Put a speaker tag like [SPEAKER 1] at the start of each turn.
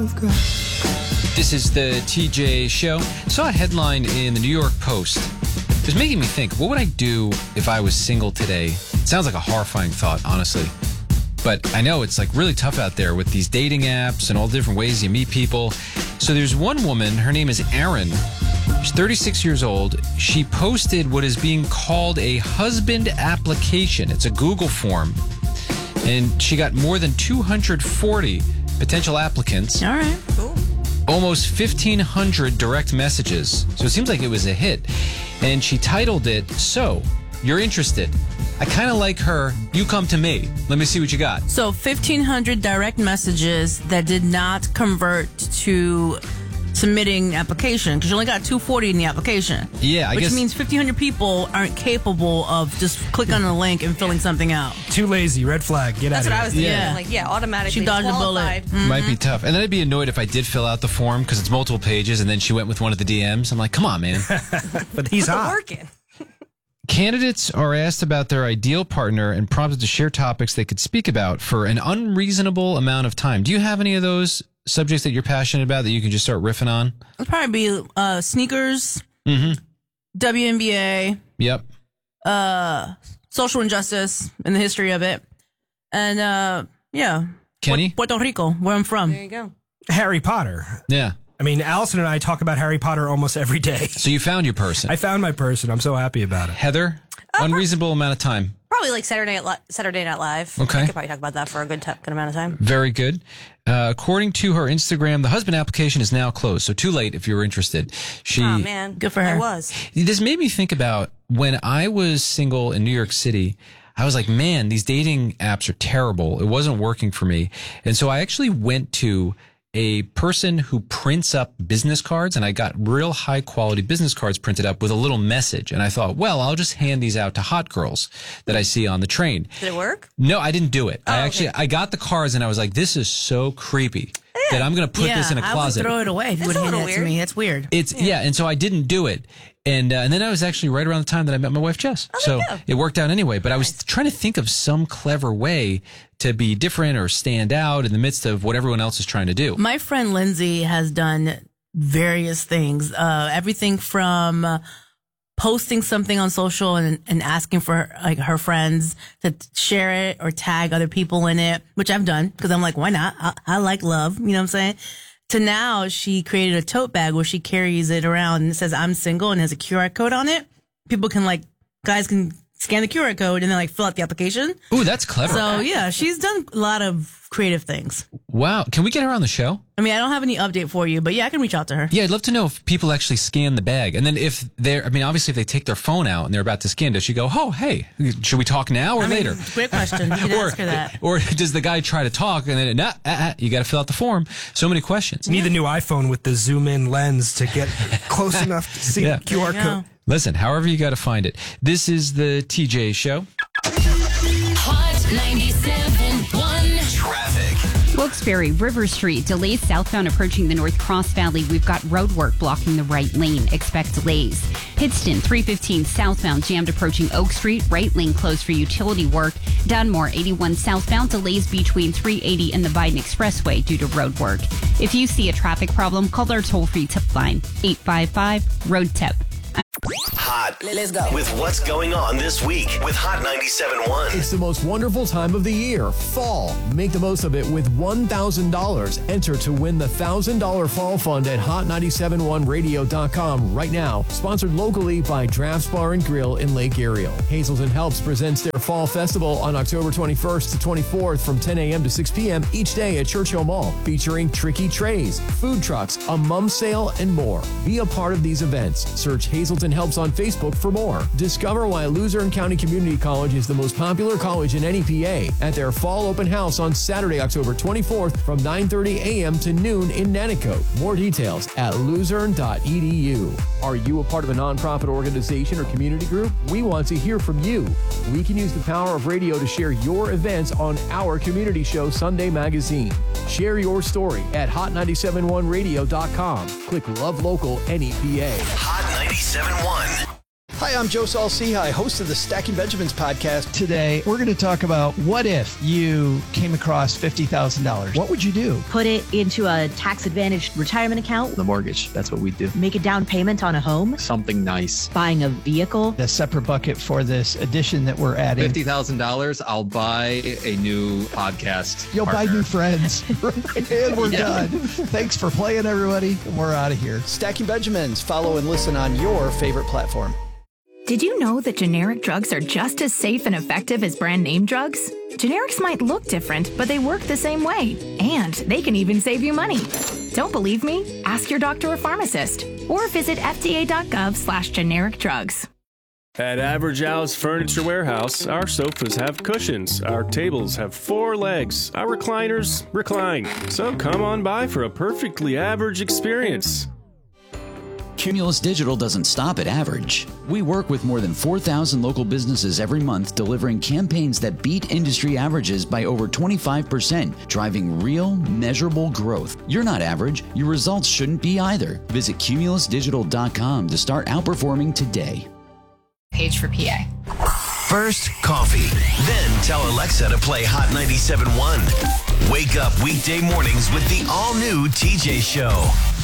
[SPEAKER 1] This is the TJ Show. I saw a headline in the New York Post. It was making me think, what would I do if I was single today? It sounds like a horrifying thought, honestly. But I know it's like really tough out there with these dating apps and all the different ways you meet people. So there's one woman, her name is Erin. She's 36 years old. She posted what is being called a husband application. It's a Google form. And she got more than 240 potential applicants.
[SPEAKER 2] All right, cool.
[SPEAKER 1] Almost 1,500 direct messages. So it seems like it was a hit. And she titled it, "So, you're interested. I kind of like her. You come to me. Let me see what you got."
[SPEAKER 2] So 1,500 direct messages that did not convert to submitting application because you only got 240 in the application.
[SPEAKER 1] Yeah, I
[SPEAKER 2] which
[SPEAKER 1] guess.
[SPEAKER 2] means 1,500 people aren't capable of just clicking on a link and filling something out.
[SPEAKER 3] Too lazy. Red flag. Get
[SPEAKER 4] That's
[SPEAKER 3] out
[SPEAKER 4] what I
[SPEAKER 3] of
[SPEAKER 4] was
[SPEAKER 3] here.
[SPEAKER 4] thinking.
[SPEAKER 2] Yeah.
[SPEAKER 4] Like, yeah, automatically
[SPEAKER 2] She dodged a bullet.
[SPEAKER 4] qualified.
[SPEAKER 1] Might be tough. And then I'd be annoyed if I did fill out the form because it's multiple pages and then she went with one of the DMs. I'm like, come on, man.
[SPEAKER 3] But he's
[SPEAKER 4] It's
[SPEAKER 3] hot.
[SPEAKER 4] working.
[SPEAKER 1] Candidates are asked about their ideal partner and prompted to share topics they could speak about for an unreasonable amount of time. Do you have any of those subjects that you're passionate about that you can just start riffing on?
[SPEAKER 2] It'd probably be sneakers,
[SPEAKER 1] Mm-hmm.
[SPEAKER 2] WNBA,
[SPEAKER 1] Yep.
[SPEAKER 2] social injustice and the history of it. And yeah.
[SPEAKER 1] Kenny?
[SPEAKER 2] Puerto Rico, where I'm from.
[SPEAKER 4] There you go.
[SPEAKER 3] Harry Potter.
[SPEAKER 1] Yeah.
[SPEAKER 3] I mean, Allison and I talk about Harry Potter almost every day.
[SPEAKER 1] So you found your person.
[SPEAKER 3] I found my person. I'm so happy about it.
[SPEAKER 1] Heather, unreasonable amount of time.
[SPEAKER 4] Probably like Saturday Night Live.
[SPEAKER 1] Okay.
[SPEAKER 4] I could probably talk about that for a good amount of time.
[SPEAKER 1] Very good. According to her Instagram, the husband application is now closed. So too late if you were interested. She,
[SPEAKER 4] Oh, man.
[SPEAKER 2] Good for her.
[SPEAKER 4] I was.
[SPEAKER 1] This made me think about when I was single in New York City. I was like, man, these dating apps are terrible. It wasn't working for me. And so I actually went to a person who prints up business cards, and I got real high quality business cards printed up with a little message. And I thought, well, I'll just hand these out to hot girls that I see on the train.
[SPEAKER 4] Did it work?
[SPEAKER 1] No, I didn't do it.
[SPEAKER 4] okay.
[SPEAKER 1] I got the cards and I was like, this is so creepy that I'm going to put this in a
[SPEAKER 2] I
[SPEAKER 1] closet.
[SPEAKER 2] would throw it away if you
[SPEAKER 4] It's
[SPEAKER 2] would
[SPEAKER 4] a
[SPEAKER 2] hand
[SPEAKER 4] little
[SPEAKER 2] it to
[SPEAKER 4] weird.
[SPEAKER 2] me. That's weird.
[SPEAKER 1] It's and so I didn't do it. And then I was actually right around the time that I met my wife, Jess. So it worked out anyway. But I was trying to think of some clever way to be different or stand out in the midst of what everyone else is trying to do.
[SPEAKER 2] My friend Lindsay has done various things. Everything from posting something on social and asking for like her friends to share it or tag other people in it, which I've done because I'm like, why not? I like love. You know what I'm saying? To now, she created a tote bag where she carries it around and it says, "I'm single," and has a QR code on it. People can guys can scan the QR code and then fill out the application.
[SPEAKER 1] Ooh, that's clever.
[SPEAKER 2] So yeah, she's done a lot of creative things.
[SPEAKER 1] Wow. Can we get her on the show?
[SPEAKER 2] I mean, I don't have any update for you, but yeah, I can reach out to her.
[SPEAKER 1] Yeah, I'd love to know if people actually scan the bag. And then if obviously if they take their phone out and they're about to scan, does she go, "Oh, hey, should we talk now or later?"
[SPEAKER 2] Great question. You can ask her that.
[SPEAKER 1] Or does the guy try to talk and then, you got to fill out the form? So many questions.
[SPEAKER 3] You need the new iPhone with the zoom in lens to get close enough to see
[SPEAKER 1] Yeah.
[SPEAKER 3] the QR
[SPEAKER 2] There you
[SPEAKER 3] code.
[SPEAKER 2] go.
[SPEAKER 1] Listen, however you got to find it. This is the TJ Show.
[SPEAKER 5] Hot 97.1
[SPEAKER 6] Traffic. Wilkes-Barre, River Street, delays southbound approaching the North Cross Valley. We've got road work blocking the right lane. Expect delays. Pittston, 315 southbound, jammed approaching Oak Street. Right lane closed for utility work. Dunmore, 81 southbound, delays between 380 and the Biden Expressway due to road work. If you see a traffic problem, call our toll-free tip line, 855-ROAD-TIP.
[SPEAKER 7] Hot. Let's go. With what's going on this week with Hot 97.1.
[SPEAKER 8] It's the most wonderful time of the year, fall. Make the most of it with $1,000. Enter to win the $1,000 fall fund at hot971radio.com right now. Sponsored locally by Drafts Bar and Grill in Lake Ariel. Hazelton Helps presents their fall festival on October 21st to 24th from 10 a.m. to 6 p.m. each day at Churchill Mall, featuring tricky trays, food trucks, a mum sale, and more. Be a part of these events. Search Hazelton Helps on Facebook for more. Discover why Luzerne County Community College is the most popular college in NEPA at their fall open house on Saturday, October 24th from 9:30 a.m. to noon in Nanticoke. More details at luzerne.edu. Are you a part of a nonprofit organization or community group? We want to hear from you. We can use the power of radio to share your events on our community show, Sunday Magazine. Share your story at hot971radio.com. Click Love Local NEPA.
[SPEAKER 7] Hot 97.1.
[SPEAKER 9] Hi, I'm Joe Saul-Sehy, host of the Stacking Benjamins podcast.
[SPEAKER 10] Today, we're going to talk about what if you came across $50,000? What would you do?
[SPEAKER 11] Put it into a tax-advantaged retirement account.
[SPEAKER 12] The mortgage, that's what we do.
[SPEAKER 11] Make a down payment on a home.
[SPEAKER 12] Something nice.
[SPEAKER 11] Buying a vehicle.
[SPEAKER 10] A separate bucket for this addition that we're adding.
[SPEAKER 12] $50,000, I'll buy a new podcast.
[SPEAKER 10] You'll
[SPEAKER 12] partner.
[SPEAKER 10] buy new friends. And we're done. Thanks for playing, everybody. We're out of here.
[SPEAKER 9] Stacking Benjamins. Follow and listen on your favorite platform.
[SPEAKER 13] Did you know that generic drugs are just as safe and effective as brand name drugs? Generics might look different, but they work the same way. And they can even save you money. Don't believe me? Ask your doctor or pharmacist. Or visit fda.gov/generic drugs.
[SPEAKER 14] At Average Al's Furniture Warehouse, our sofas have cushions, our tables have 4 legs, our recliners recline. So come on by for a perfectly average experience.
[SPEAKER 15] Cumulus Digital doesn't stop at average. We work with more than 4,000 local businesses every month, delivering campaigns that beat industry averages by over 25%, driving real, measurable growth. You're not average. Your results shouldn't be either. Visit cumulusdigital.com to start outperforming today.
[SPEAKER 16] Page for PA.
[SPEAKER 7] First, coffee. Then tell Alexa to play Hot 97.1. Wake up weekday mornings with the all-new TJ Show.